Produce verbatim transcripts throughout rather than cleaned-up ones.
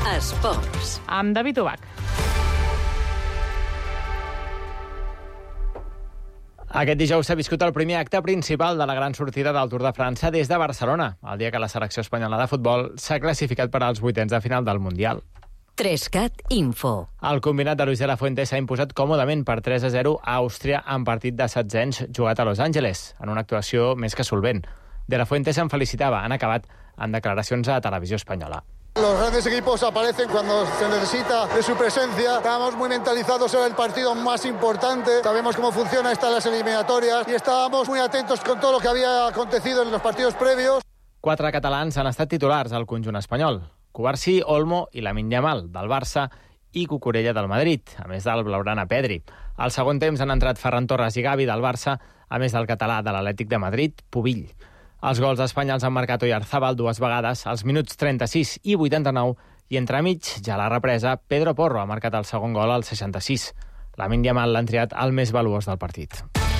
Esports. Amb David Ubach. Aquest dijous s'ha viscut el primer acte principal de la gran sortida del Tour de França des de Barcelona, el dia que la selecció espanyola de futbol s'ha classificat per als vuitens de final del Mundial. Trescat Info. El combinat de Luis de la Fuente s'ha imposat còmodament per tres a zero a Àustria en partit de setze anys jugat a Los Angeles, en una actuació més que solvent. De la Fuente se'n felicitava, han acabat en declaracions a Televisió Espanyola. Los grandes equipos aparecen cuando se necesita de su presencia. Estábamos muy mentalizados en el partido más importante. Sabemos cómo funciona estas las eliminatorias y estábamos muy atentos con todo lo que había acontecido en los partidos previos. Quatre catalans han estat titulars al conjunt espanyol. Cubarsí, Olmo i Lamine Yamal, del Barça, i Cucurella, del Madrid, a més del Blaugrana Pedri. Al segon temps han entrat Ferran Torres i Gavi, del Barça, a més del català de l'Atlètic de Madrid, Pubill. Els gols d'Espanya els han marcat Oyarzabal dues vegades, als minuts trenta-sis i vuitanta-nou, i entremig, ja a la represa, Pedro Porro ha marcat el segon gol al seixanta-sis. Lamine Yamal l'han triat el més valuós del partit.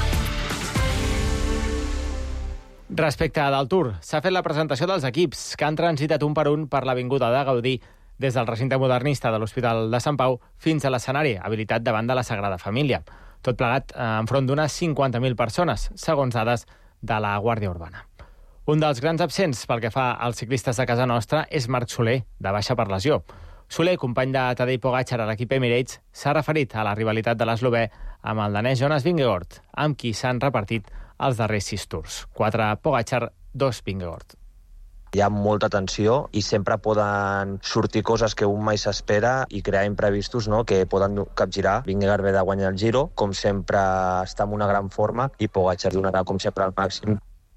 Respecte del Tour, s'ha fet la presentació dels equips, que han transitat un per un per l'avinguda de Gaudí, des del recinte modernista de l'Hospital de Sant Pau fins a l'escenari, habilitat davant de la Sagrada Família. Tot plegat enfront d'unes cinquanta mil persones, segons dades de la Guàrdia Urbana. Un dels grans absents pel que fa als ciclistes de casa nostra és Marc Soler, de baixa per lesió. Soler, company de Tadej Pogačar a l'equip Emirates, s'ha referit a la rivalitat de l'eslovè amb el danès Jonas Vingegaard, amb qui s'han repartit els darrers sis tours. Quatre Pogačar, dos Vingegaard. Hi ha molta tensió i sempre poden sortir coses que un mai s'espera i crear imprevistos, no?, que poden capgirar. Vingegaard ve de guanyar el Giro, com sempre està en una gran forma, i Pogačar donarà com sempre al màxim.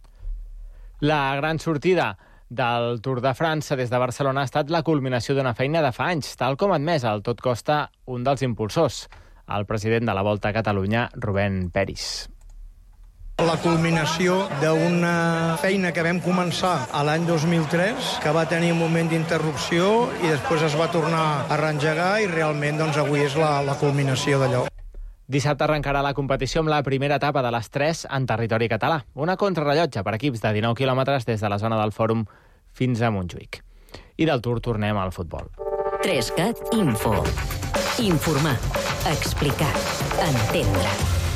La gran sortida del Tour de França des de Barcelona ha estat la culminació d'una feina de fa anys, tal com ha admès al tot costa un dels impulsors, el president de la Volta a Catalunya, Rubén Peris. La culminació d'una feina que vam començar a l'any dos mil tres, que va tenir un moment d'interrupció i després es va tornar a reengegar i realment doncs, avui és la, la culminació d'allò. Dissabte arrencarà la competició amb la primera etapa de les tres en territori català. Una contrarrellotge per equips de dinou quilòmetres des de la zona del Fòrum fins a Montjuïc. I del Tour tornem al futbol. Trescat Info. Informar, explicar, entendre.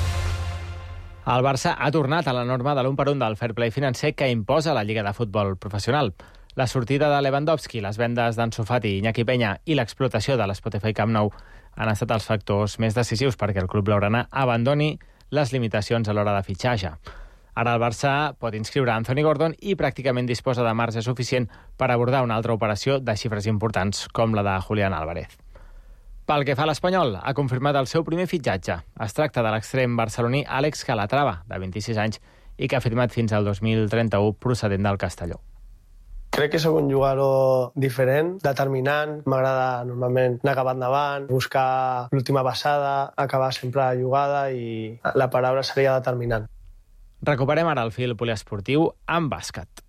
El Barça ha tornat a la norma de l'un per un del fair play financer que imposa la Lliga de Futbol Professional. La sortida de Lewandowski, les vendes d'Ansu Fati i Iñaki Peña i l'explotació de l'Spotify Camp Nou han estat els factors més decisius perquè el club blaugrana abandoni les limitacions a l'hora de fitxatge. Ara el Barça pot inscriure Anthony Gordon i pràcticament disposa de marge suficient per abordar una altra operació de xifres importants com la de Julián Álvarez. Pel que fa a l'Espanyol, ha confirmat el seu primer fitxatge. Es tracta de l'extrem barceloní Àlex Calatrava, de vint-i-sis anys, i que ha firmat fins al dos mil trenta-u procedent del Castelló. Crec que sóc un jugador diferent, determinant. M'agrada normalment anar cap endavant, buscar l'última passada, acabar sempre la jugada i la paraula seria determinant. Recuperem ara el fil poliesportiu amb bàsquet.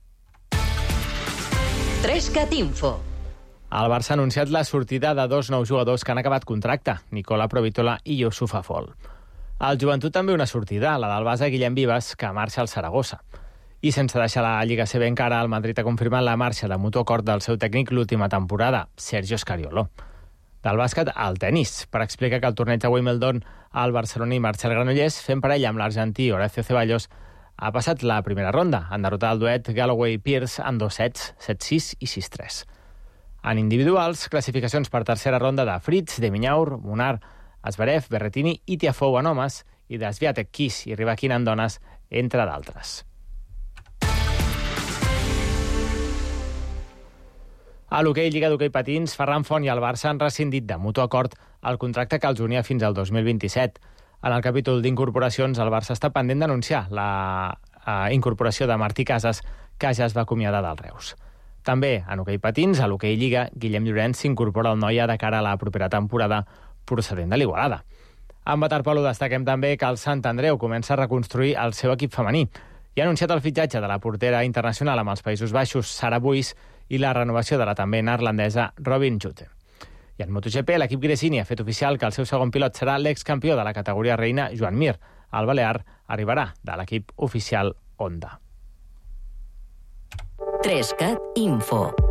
Trescat Info. El Barça ha anunciat la sortida de dos nous jugadors que han acabat contracte, Nicola Provitola i Youssouf Afol. Al Joventut també una sortida, la del base Guillem Vives, que marxa al Saragossa. I sense deixar la Lliga C B encara, el Madrid ha confirmat la marxa de mutu acord del seu tècnic l'última temporada, Sergio Scariolo. Del bàsquet al tenis, per explicar que el torneig de Wimbledon el barceloní Marcel Granollers, fent parella amb l'argentí Horacio Ceballos, ha passat la primera ronda, en derrotar el duet Galloway-Pierce en dos sets, set sis i sis tres. En individuals, classificacions per tercera ronda de Fritz, de Minyaur, Munar, Zverev, Berrettini i Tiafoe en homes, i de Swiatek, Kiss i Rybakina en dones, entre d'altres. A l'hoquei Lliga d'Hoquei Patins, Ferran Font i el Barça han rescindit de mutu acord el contracte que els unia fins al dos mil vint-i-set. En el capítol d'incorporacions, el Barça està pendent d'anunciar la eh, incorporació de Martí Casas, que ja es va acomiadar del Reus. També en hoquei patins, a l'hoquei Lliga, Guillem Llorenç s'incorpora al Noia de cara a la propera temporada procedent de l'Igualada. En waterpolo destaquem també que el Sant Andreu comença a reconstruir el seu equip femení i ha anunciat el fitxatge de la portera internacional amb els Països Baixos, Sara Buis, i la renovació de la també neerlandesa Robin Jutte. I en MotoGP, l'equip Gresini ha fet oficial que el seu segon pilot serà l'excampió de la categoria reina, Joan Mir. El balear arribarà de l'equip oficial Honda. Trescat Info.